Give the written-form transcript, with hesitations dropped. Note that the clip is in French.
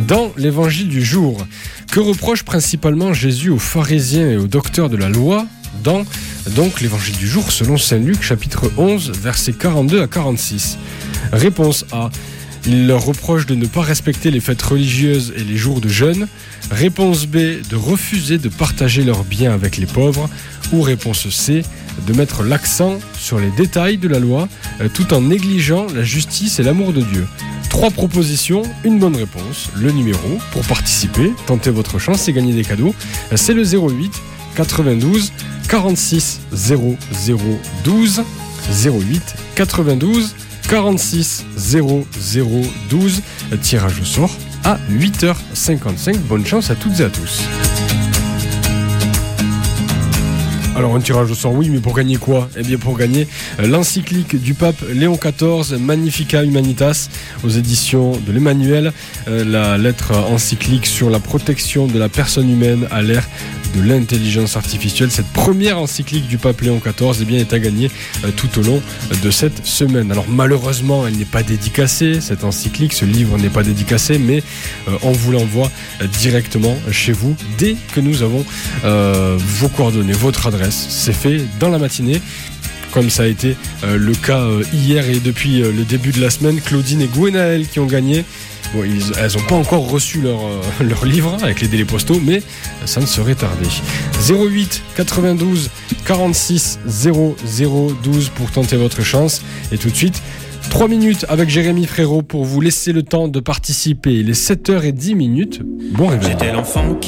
Dans l'évangile du jour, que reproche principalement Jésus aux pharisiens et aux docteurs de la loi dans donc l'évangile du jour selon Saint Luc chapitre 11 versets 42 à 46? Réponse A. Il leur reproche de ne pas respecter les fêtes religieuses et les jours de jeûne. Réponse B. De refuser de partager leurs biens avec les pauvres. Ou réponse C. De mettre l'accent sur les détails de la loi tout en négligeant la justice et l'amour de Dieu. 3 propositions, une bonne réponse. Le numéro pour participer, tenter votre chance et gagner des cadeaux, c'est le 08 92 46 00 12 08 92 46 00 12. Tirage au sort à 8h55. Bonne chance à toutes et à tous. Alors un tirage au sort, oui, mais pour gagner quoi ? Eh bien pour gagner l'encyclique du pape Léon XIV, Magnificat Humanitas, aux éditions de l'Emmanuel, la lettre encyclique sur la protection de la personne humaine à l'ère de l'intelligence artificielle. Cette première encyclique du pape Léon XIV eh bien, est à gagner tout au long de cette semaine. Alors malheureusement, elle n'est pas dédicacée, cette encyclique, ce livre n'est pas dédicacé, mais on vous l'envoie directement chez vous dès que nous avons vos coordonnées, votre adresse. C'est fait dans la matinée, comme ça a été le cas hier et depuis le début de la semaine. Claudine et Gwenaël qui ont gagné. Bon, elles n'ont pas encore reçu leur livre avec les délais postaux, mais ça ne saurait tarder. 08 92 46 00 12 pour tenter votre chance. Et tout de suite, 3 minutes avec Jérémy Frérot pour vous laisser le temps de participer. Il est 7h10. Bon réveil. J'étais l'enfant